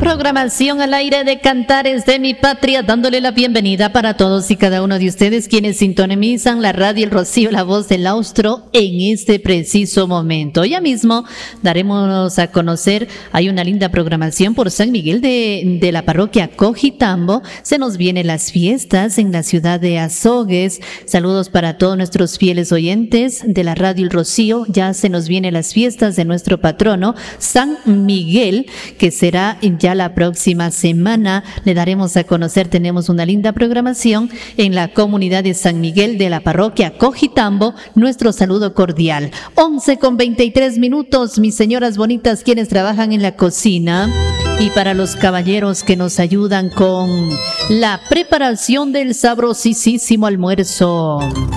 Programación al aire de Cantares de mi Patria, dándole la bienvenida para todos y cada uno de ustedes quienes sintonizan la radio El Rocío, la voz del Austro en este preciso momento. Ya mismo daremos a conocer, hay una linda programación por San Miguel de la parroquia Cojitambo. Se nos vienen las fiestas en la ciudad de Azogues. Saludos para todos nuestros fieles oyentes de la radio El Rocío. Ya se nos vienen las fiestas de nuestro patrono San Miguel, que será ya la próxima semana. Le daremos a conocer, tenemos una linda programación en la comunidad de San Miguel de la parroquia Cojitambo. Nuestro saludo cordial. 11:23, mis señoras bonitas quienes trabajan en la cocina, y para los caballeros que nos ayudan con la preparación del sabrosísimo almuerzo.